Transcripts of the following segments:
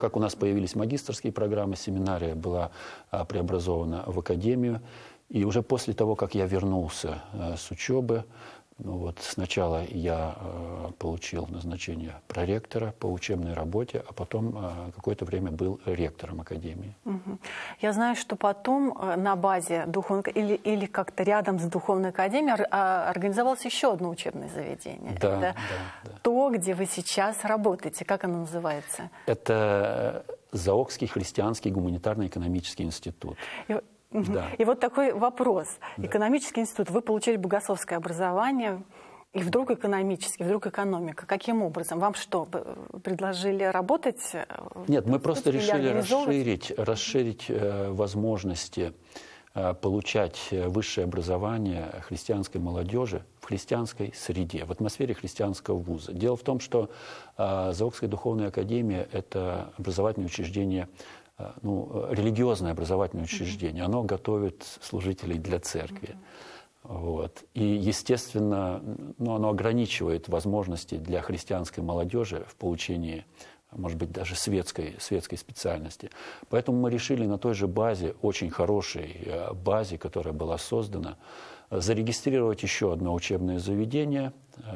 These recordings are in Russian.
Как у нас появились магистерские программы, семинария была преобразована в академию. И уже после того, как я вернулся с учебы, ну вот сначала я получил назначение проректора по учебной работе, а потом какое-то время был ректором академии. Я знаю, что потом на базе духовной или как-то рядом с духовной академией организовалось еще одно учебное заведение. Да, это то, где вы сейчас работаете. Как оно называется? Это Заокский христианский гуманитарно-экономический институт. Да. И вот такой вопрос. Да. Экономический институт. Вы получили богословское образование, и вдруг экономический, вдруг экономика. Каким образом? Вам что, предложили работать? Нет, мы просто решили расширить возможности получать высшее образование христианской молодежи в христианской среде, в атмосфере христианского вуза. Дело в том, что Заокская духовная академия – это образовательное учреждение, религиозное образовательное учреждение. Оно готовит служителей для церкви. Вот. И, естественно, оно ограничивает возможности для христианской молодежи в получении, может быть, даже светской специальности. Поэтому мы решили на той же базе, очень хорошей базе, которая была создана, зарегистрировать еще одно учебное заведение,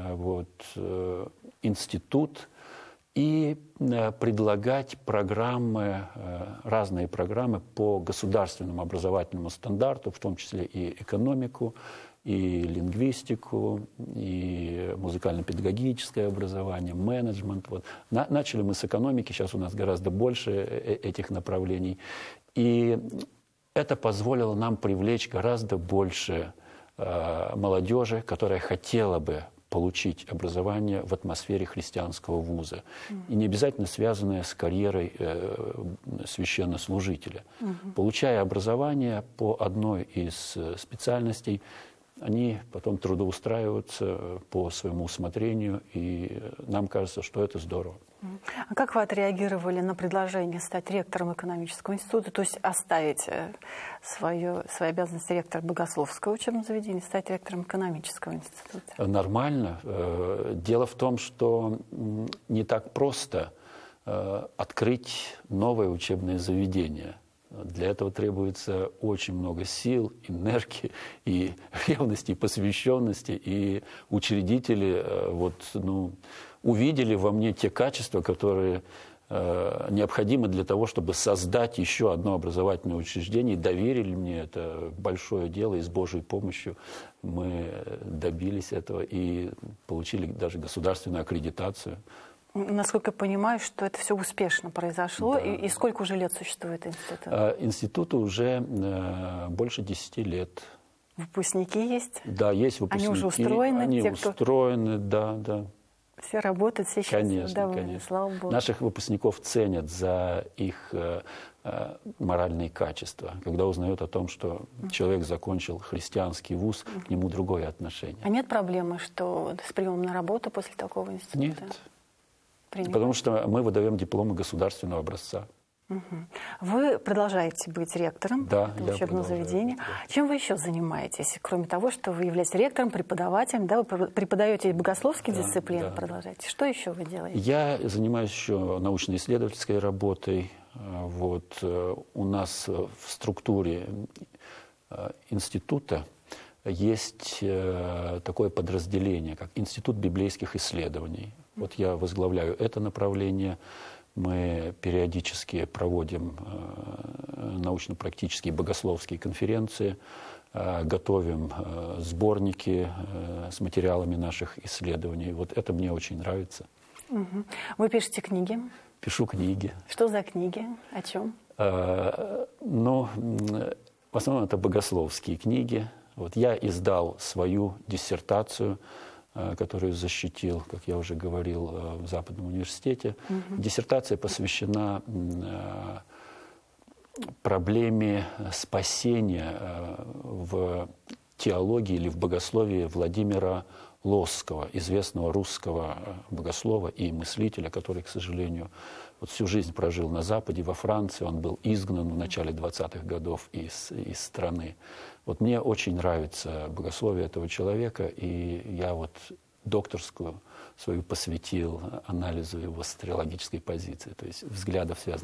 институт, и предлагать программы, разные программы по государственному образовательному стандарту, в том числе и экономику, и лингвистику, и музыкально-педагогическое образование, менеджмент. Вот. Начали мы с экономики, сейчас у нас гораздо больше этих направлений. И это позволило нам привлечь гораздо больше молодежи, которая хотела бы получить образование в атмосфере христианского вуза. И не обязательно связанное с карьерой священнослужителя. Получая образование по одной из специальностей, они потом трудоустраиваются по своему усмотрению, и нам кажется, что это здорово. А как вы отреагировали на предложение стать ректором экономического института, то есть оставить свои обязанности ректора богословского учебного заведения, стать ректором экономического института? Нормально. Дело в том, что не так просто открыть новое учебное заведение. Для этого требуется очень много сил, энергии, и ревности, и посвященности. И учредители увидели во мне те качества, которые необходимы для того, чтобы создать еще одно образовательное учреждение. И доверили мне это большое дело, и с Божьей помощью мы добились этого и получили даже государственную аккредитацию. Насколько я понимаю, что это все успешно произошло. Да. И сколько уже лет существует институт? Институту уже больше 10 лет. Выпускники есть? Да, есть выпускники. Они уже устроены? Они устроены, да. Все работают, все счастливы, довольны, конечно. Слава Богу. Наших выпускников ценят за их моральные качества, когда узнают о том, что человек закончил христианский вуз, к нему другое отношение. А нет проблемы, что с приемом на работу после такого института? Нет. Потому что мы выдаем дипломы государственного образца. Вы продолжаете быть ректором учебного заведения. Чем вы еще занимаетесь, кроме того, что вы являетесь ректором, преподавателем, да, вы преподаете богословские дисциплины, продолжаете? Что еще вы делаете? Я занимаюсь еще научно-исследовательской работой. Вот. У нас в структуре института есть такое подразделение, как Институт библейских исследований. Вот я возглавляю это направление. Мы периодически проводим научно-практические богословские конференции, готовим сборники с материалами наших исследований. Вот это мне очень нравится. Вы пишете книги? Пишу книги. Что за книги? О чем? В основном это богословские книги. Вот я издал свою диссертацию, которую защитил, как я уже говорил, в Западном университете. Диссертация посвящена проблеме спасения в теологии или в богословии Владимира Лосского, известного русского богослова и мыслителя, который, к сожалению, всю жизнь прожил на Западе, во Франции. Он был изгнан в начале 20-х годов из страны. Вот мне очень нравится богословие этого человека, и я докторскую свою посвятил анализу его социологической позиции, то есть взглядов, связанных